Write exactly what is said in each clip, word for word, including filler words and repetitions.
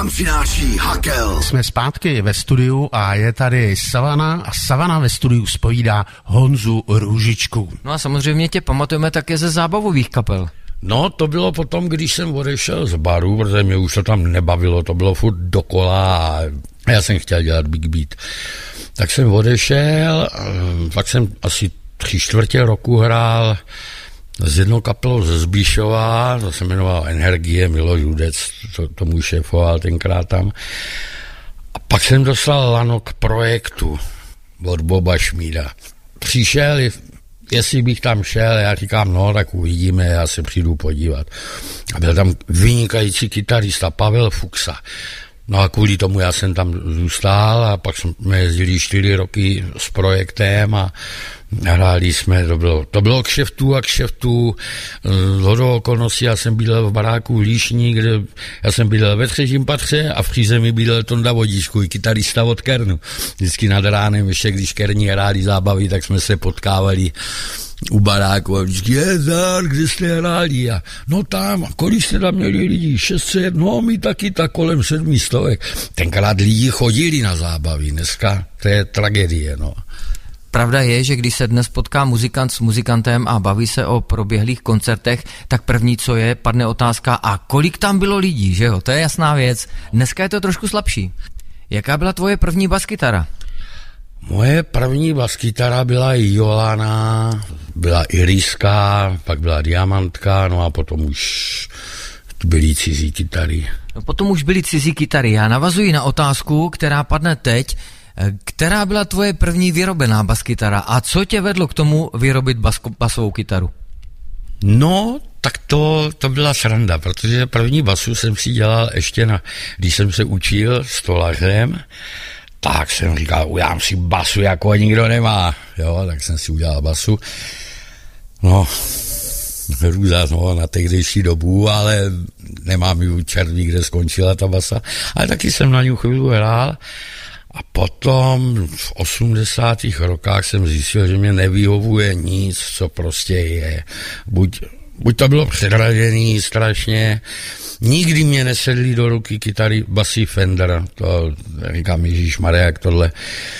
Přináší Hakel. Jsme zpátky ve studiu a je tady Savana a Savana ve studiu zpovídá Honzu Růžičku. No a samozřejmě tě pamatujeme také ze zábavových kapel. No, to bylo potom, když jsem odešel z baru, protože mě už to tam nebavilo, to bylo furt dokola a já jsem chtěl dělat Big Beat. Tak jsem odešel, pak jsem asi tři čtvrtě roku hrál s jednou kapelou ze Zbíšova, to se jmenoval Energie, Miloš Hudec, to, tomu šéfoval tenkrát tam. A pak jsem dostal lano k projektu od Boba Šmída. Přišel, jestli bych tam šel, já říkám, no, tak uvidíme, já se přijdu podívat. A byl tam vynikající kytarista Pavel Fuxa. No a kvůli tomu já jsem tam zůstal a pak jsme jezdili čtyři roky s projektem a hráli jsme, to bylo, to bylo kšeftu a kšeftu, zhodou okolností, já jsem bydlel v baráku v Líšní, kde já jsem bydlel ve třetím patře a v přízemí bydlel Tonda Vodíčku, kytarista od Kernu. Vždycky nad ránem, ještě když Kerni hráli zábavy, tak jsme se potkávali u baráku a vždycky, je zdar, kde jste hráli? A no tam, a kolik jste tam měli lidí? šest set, no my taky tak kolem sedmi stovek. Tenkrát lidi chodili na zábavy, dneska to je tragédie, no. Pravda je, že když se dnes potká muzikant s muzikantem a baví se o proběhlých koncertech, tak první, co je, padne otázka, a kolik tam bylo lidí, že jo? To je jasná věc. Dneska je to trošku slabší. Jaká byla tvoje první baskytara? Moje první baskytara byla Jolana, byla Iriska, pak byla Diamantka, no a potom už byly cizí kytary. No potom už byly cizí kytary. Já navazuji na otázku, která padne teď. Která byla tvoje první vyrobená baskytara a co tě vedlo k tomu vyrobit basko, basovou kytaru? No, tak to, to byla sranda, protože první basu jsem si dělal ještě na, když jsem se učil stolařem, tak jsem říkal, udělám si basu, jako nikdo nemá, jo, tak jsem si udělal basu, no, hrůza, no, na tehdejší dobu, ale nemám ju červí, kde skončila ta basa, ale taky jsem na ní chvíli hrál. A potom v osmdesátých rokách jsem zjistil, že mě nevyhovuje nic, co prostě je. Buď, buď to bylo předražený strašně, nikdy mě nesedly do ruky kytary basy Fender, to říkám ježišmarja, jak tohle.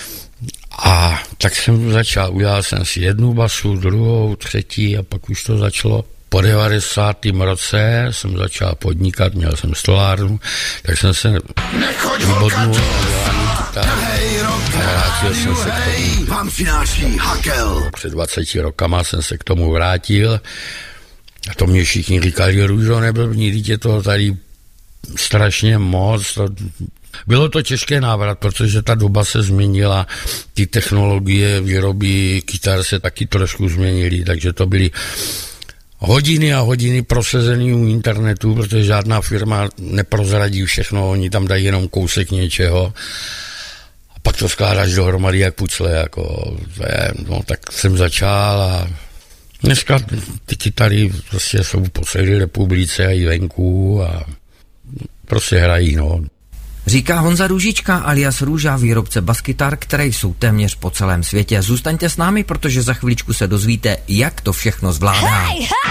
A tak jsem začal, udělal jsem si jednu basu, druhou, třetí a pak už to začalo. Po devadesátém roce jsem začal podnikat, měl jsem stolárnu, tak jsem se vybodnul a vrátil jsem se k tomu. Před dvaceti rokama jsem se k tomu vrátil a to mě všichni říkali, Růžo, neblbni, dítě toho tady strašně moc. To... Bylo to těžké návrat, protože ta doba se změnila, ty technologie výroby kytar se taky trošku změnily, takže to byly hodiny a hodiny prosezený u internetu, protože žádná firma neprozradí všechno, oni tam dají jenom kousek něčeho a pak to skládáš dohromady jak pucle, jako, je, no tak jsem začal a dneska ty kytary prostě jsou po celé republice a i venku a prostě hrají, no. Říká Honza Růžička alias Růža, výrobce baskytar, které jsou téměř po celém světě. Zůstaňte s námi, protože za chviličku se dozvíte, jak to všechno zvládá. Hey, hey!